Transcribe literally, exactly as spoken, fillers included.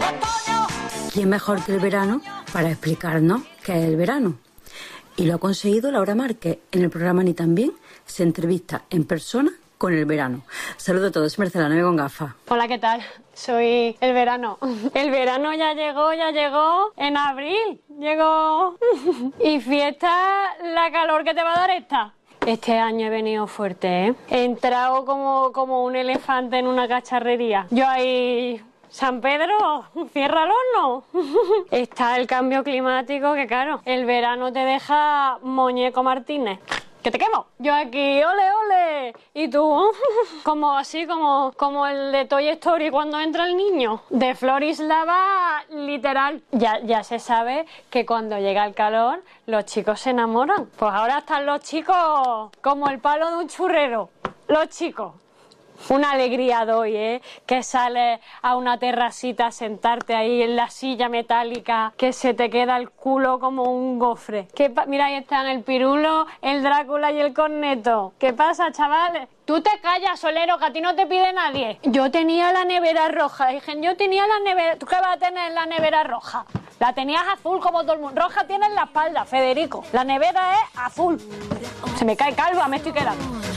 ¿Quién mejor que el verano para explicarnos qué es el verano? Y lo ha conseguido Laura Márquez. En el programa Ni Tan Bien se entrevista en persona con el verano. Saludos a todos, soy Marcela Neve con gafas. Hola, ¿qué tal? Soy el verano. El verano ya llegó, ya llegó en abril. Llegó. Y fiesta, la calor que te va a dar esta. Este año he venido fuerte, ¿eh? He entrado como, como un elefante en una cacharrería. Yo ahí... San Pedro, cierra el horno. Está el cambio climático que, claro, el verano te deja muñeco Martínez. ¡Que te quemo! Yo aquí, ole, ole. Y tú, como así, como, como el de Toy Story cuando entra el niño. De Florislava, literal. Ya, ya se sabe que cuando llega el calor, los chicos se enamoran. Pues ahora están los chicos como el palo de un churrero. Los chicos. Una alegría doy, ¿eh? Que sales a una terracita a sentarte ahí en la silla metálica, que se te queda el culo como un gofre. ¿Qué pa- Mira, ahí están el Pirulo, el Drácula y el Corneto. ¿Qué pasa, chavales? Tú te callas, Solero, que a ti no te pide nadie. Yo tenía la nevera roja. Dije, yo tenía la nevera... ¿Tú qué vas a tener la nevera roja? La tenías azul como todo el mundo. Roja tienes la espalda, Federico. La nevera es azul. Se me cae calva, me estoy quedando.